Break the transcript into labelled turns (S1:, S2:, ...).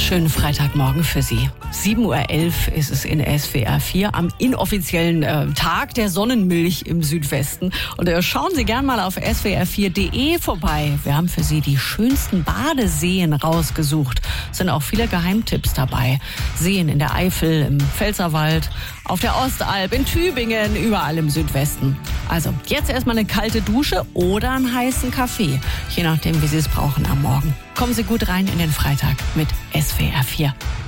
S1: Schönen Freitagmorgen für Sie. 7.11 Uhr ist es in SWR 4 am inoffiziellen Tag der Sonnenmilch im Südwesten. Und schauen Sie gern mal auf swr4.de vorbei. Wir haben für Sie die schönsten Badeseen rausgesucht. Es sind auch viele Geheimtipps dabei. Seen in der Eifel, im Pfälzerwald, auf der Ostalb, in Tübingen, überall im Südwesten. Also jetzt erstmal eine kalte Dusche oder einen heißen Kaffee. Je nachdem, wie Sie es brauchen am Morgen. Kommen Sie gut rein in den Freitag mit SWR 4.